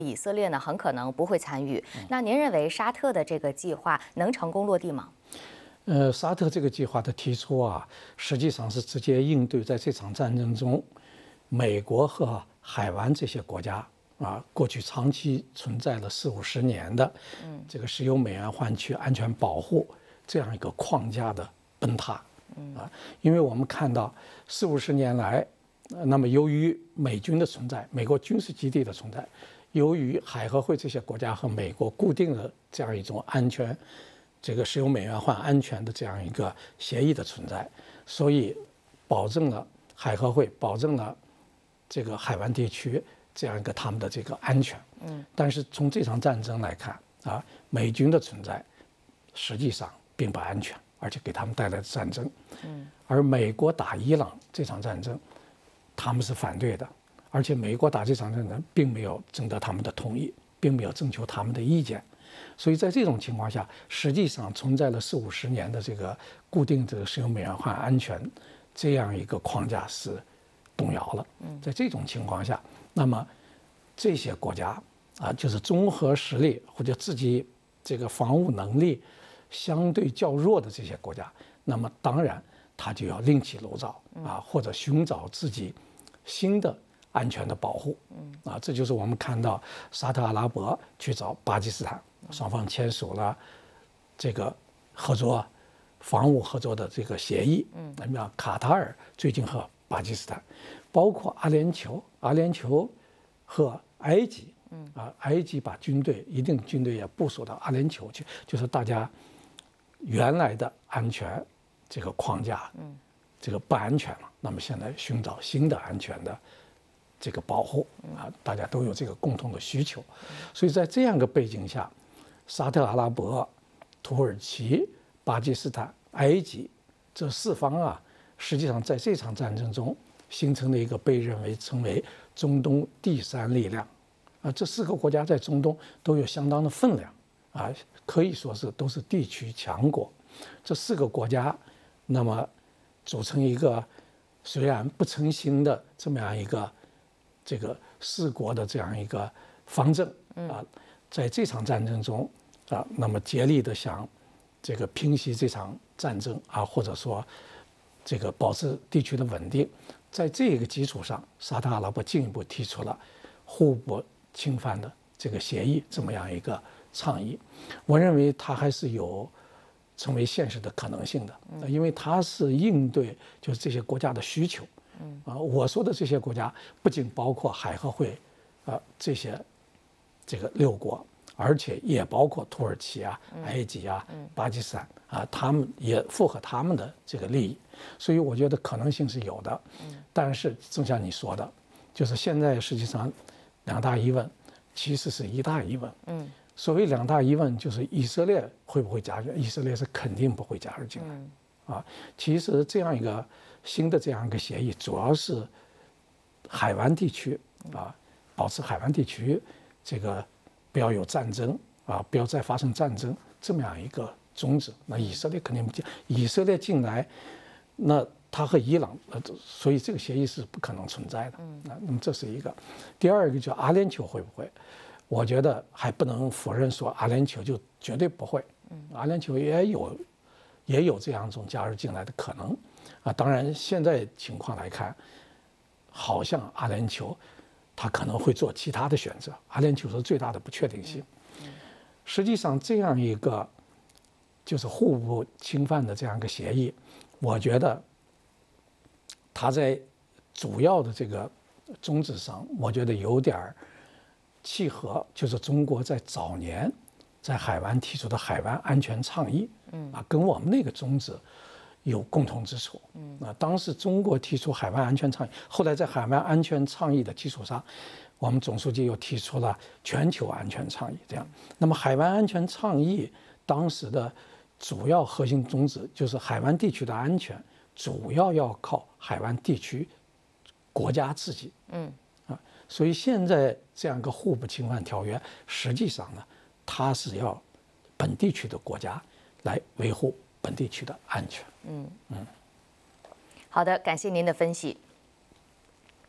以色列呢很可能不会参与。那您认为沙特的这个计划能成功落地吗？ 沙特这个计划的提出啊，实际上是直接应对在这场战争中，美国和海湾这些国家啊，过去长期存在了40-50年的，这个石油美元换区安全保护这样一个框架的崩塌，啊，因为我们看到40-50年来，那么由于美军的存在，美国军事基地的存在，由于海合会这些国家和美国固定的这样一种安全。这个石油美元换安全的这样一个协议的存在，所以保证了海合会保证了这个海湾地区这样一个他们的这个安全。但是从这场战争来看啊，美军的存在实际上并不安全，而且给他们带来的战争。而美国打伊朗这场战争，他们是反对的，而且美国打这场战争并没有征得他们的同意，并没有征求他们的意见。所以在这种情况下，实际上存在了40-50年的这个固定这个石油美元换安全这样一个框架是动摇了。在这种情况下，那么这些国家啊，就是综合实力或者自己这个防务能力相对较弱的这些国家，那么当然他就要另起炉灶啊，或者寻找自己新的安全的保护。啊，这就是我们看到沙特阿拉伯去找巴基斯坦。双方签署了这个合作、防务合作的这个协议。那么卡塔尔最近和巴基斯坦，包括阿联酋和埃及。埃及把一定军队也部署到阿联酋去，就是大家原来的安全这个框架，这个不安全了。那么现在寻找新的安全的这个保护啊，大家都有这个共同的需求。所以在这样一个背景下，沙特阿拉伯、土耳其、巴基斯坦、埃及这4方啊，实际上在这场战争中形成了一个被认为成为中东第3力量啊。这4个国家在中东都有相当的分量啊，可以说是都是地区强国。这4个国家，那么组成一个虽然不成形的这么样一个这个4国的这样一个方阵啊，在这场战争中。那么竭力的想这个平息这场战争啊，或者说这个保持地区的稳定，在这个基础上，沙特阿拉伯进一步提出了互不侵犯的这个协议这么样一个倡议。我认为它还是有成为现实的可能性的，因为它是应对就是这些国家的需求。我说的这些国家不仅包括海合会这个6国。而且也包括土耳其啊、埃及啊、巴基斯坦啊，他们也符合他们的这个利益，所以我觉得可能性是有的。但是正像你说的，就是现在实际上2大疑问，其实是1大疑问。所谓2大疑问，就是以色列会不会加入？以色列是肯定不会加入进来。啊，其实这样一个新的这样一个协议，主要是海湾地区啊，保持海湾地区这个。不要有战争啊！不要再发生战争，这么样一个宗旨。那以色列肯定不进，以色列进来，那他和伊朗，所以这个协议是不可能存在的。那么这是一个。第二个就阿联酋会不会？我觉得还不能否认说阿联酋就绝对不会。阿联酋也有这样一种加入进来的可能啊。当然，现在情况来看，好像阿联酋。他可能会做其他的选择，阿联酋是最大的不确定性。实际上，这样一个就是互不侵犯的这样一个协议，我觉得它在主要的这个宗旨上，我觉得有点契合，就是中国在早年在海湾提出的海湾安全倡议，跟我们那个宗旨。有共同之处。当时中国提出海湾安全倡议，后来在海湾安全倡议的基础上，我们总书记又提出了全球安全倡议。这样，那么海湾安全倡议当时的主要核心宗旨就是海湾地区的安全主要靠海湾地区国家自己。所以现在这样一个互不侵犯条约，实际上呢，它是要本地区的国家来维护本地区的安全。 好的，感谢您的分析。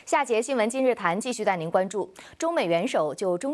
下节新闻今日谈继续带您关注中美元首就中。